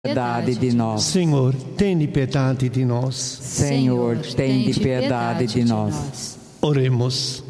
piedade de nós. Senhor, tende piedade de nós. Senhor, tende piedade de nós. Oremos.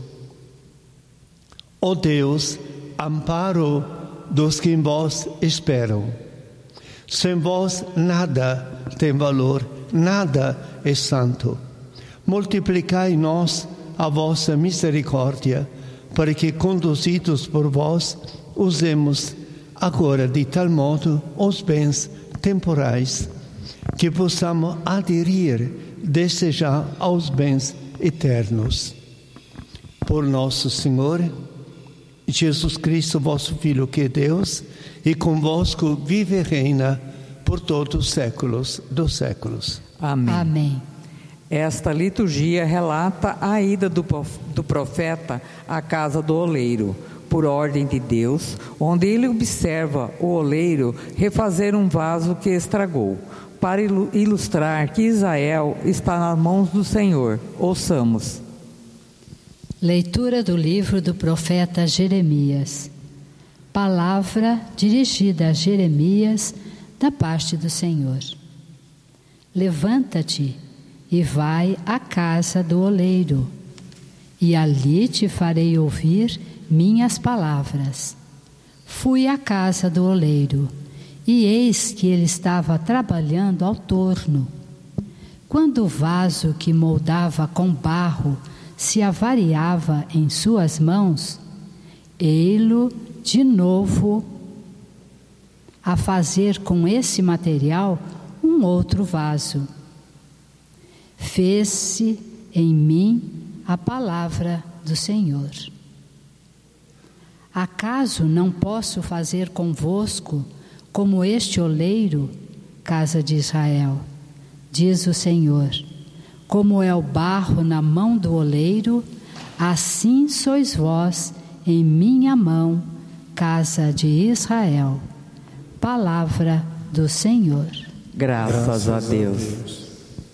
Ó Deus, amparo dos que em vós esperam. Sem vós nada tem valor, nada é santo. Multiplicai em nós a vossa misericórdia, para que, conduzidos por vós, usemos agora de tal modo os bens temporais, que possamos aderir desde já aos bens eternos. Por nosso Senhor Jesus Cristo, vosso Filho, que é Deus, e convosco vive e reina por todos os séculos dos séculos. Amém. Amém. Esta liturgia relata a ida do profeta à casa do oleiro, por ordem de Deus, onde ele observa o oleiro refazer um vaso que estragou, para ilustrar que Israel está nas mãos do Senhor. Ouçamos. Leitura do livro do profeta Jeremias. Palavra dirigida a Jeremias da parte do Senhor. Levanta-te e vai à casa do oleiro, e ali te farei ouvir minhas palavras. Fui à casa do oleiro, e eis que ele estava trabalhando ao torno. Quando o vaso que moldava com barro se avariava em suas mãos, ei-lo de novo a fazer com esse material um outro vaso. Fez-se em mim a palavra do Senhor. Acaso não posso fazer convosco como este oleiro, casa de Israel? Diz o Senhor. Como é o barro na mão do oleiro, assim sois vós em minha mão, casa de Israel. Palavra do Senhor. Graças a Deus.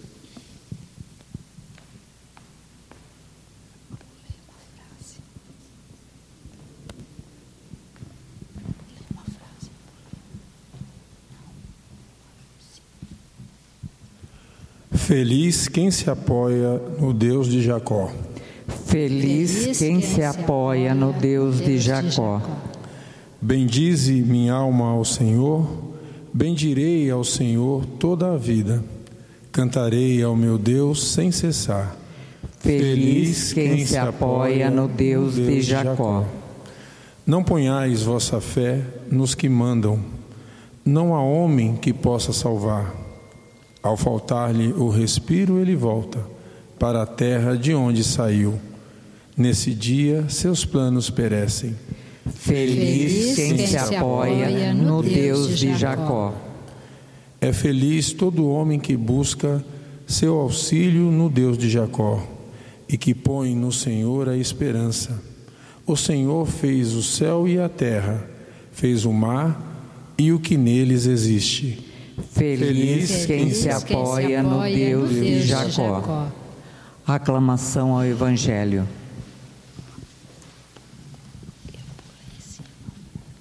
Feliz quem se apoia no Deus de Jacó. Feliz quem se apoia no Deus de Jacó. Bendize minha alma ao Senhor, bendirei ao Senhor toda a vida. Cantarei ao meu Deus sem cessar. Feliz quem se apoia no Deus de Jacó. Não ponhais vossa fé nos que mandam, não há homem que possa salvar. Ao faltar-lhe o respiro, ele volta para a terra de onde saiu. Nesse dia, seus planos perecem. Feliz quem se apoia no Deus de Jacó. É feliz todo homem que busca seu auxílio no Deus de Jacó e que põe no Senhor a esperança. O Senhor fez o céu e a terra, fez o mar e o que neles existe. Feliz quem se apoia no Deus de Jacó. Aclamação ao Evangelho.